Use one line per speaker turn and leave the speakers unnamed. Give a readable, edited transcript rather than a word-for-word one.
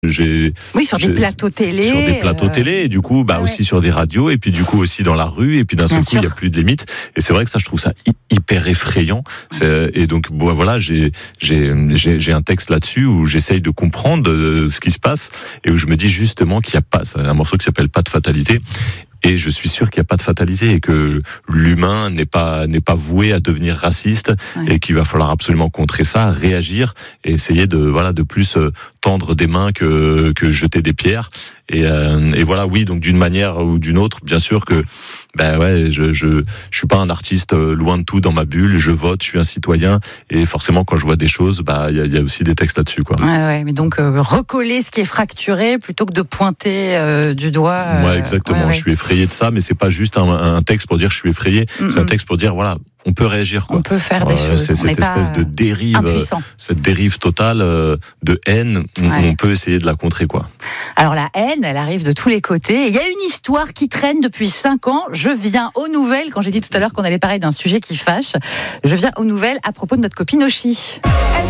Sur des plateaux télé.
Sur des plateaux télé, et du coup, aussi sur des radios, et puis du coup aussi dans la rue, et puis d'un seul coup, il n'y a plus de limite. Et c'est vrai que ça, je trouve ça hyper effrayant. Et donc, voilà, j'ai un texte là-dessus où j'essaye de comprendre ce qui se passe, et où je me dis justement qu'il n'y a pas, c'est un morceau qui s'appelle Pas de fatalité. Et je suis sûr qu'il n'y a pas de fatalité et que l'humain n'est pas voué à devenir raciste, et qu'il va falloir absolument contrer ça, réagir et essayer de plus tendre des mains que jeter des pierres. Et voilà, oui, donc d'une manière ou d'une autre, bien sûr que je suis pas un artiste, loin de tout, dans ma bulle. Je vote, je suis un citoyen, et forcément quand je vois des choses, il y a aussi des textes là-dessus, quoi.
Ouais, mais donc recoller ce qui est fracturé plutôt que de pointer du doigt.
Exactement. Je suis effrayé de ça, mais c'est pas juste un texte pour dire je suis effrayé. C'est un texte pour dire voilà, on peut réagir, quoi.
On peut faire des choses.
C'est cette espèce de dérive, cette dérive totale de haine. On peut essayer de la contrer, quoi.
Alors la haine, elle arrive de tous les côtés. Il y a une histoire qui traîne depuis 5 ans. Je viens aux nouvelles. Quand j'ai dit tout à l'heure qu'on allait parler d'un sujet qui fâche, je viens aux nouvelles à propos de notre copine Oshi.